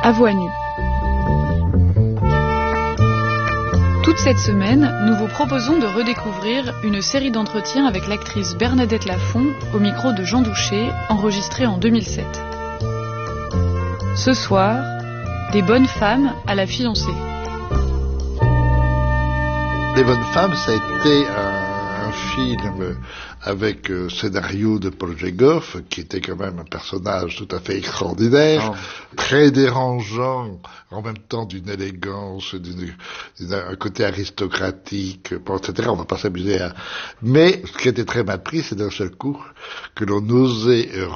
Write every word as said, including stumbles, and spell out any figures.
à voix nue. Toute cette semaine, nous vous proposons de redécouvrir une série d'entretiens avec l'actrice Bernadette Lafont au micro de Jean Douché, enregistrée en deux mille sept. Ce soir, des bonnes femmes à la fiancée. Les bonnes femmes, ça a été un, un film avec euh, scénario de Paul Jegoff, qui était quand même un personnage tout à fait extraordinaire, oh. très dérangeant, en même temps d'une élégance, d'une, d'un côté aristocratique, bon, et cetera. On va pas s'amuser à... Mais ce qui était très mal pris, c'est d'un seul coup que l'on osait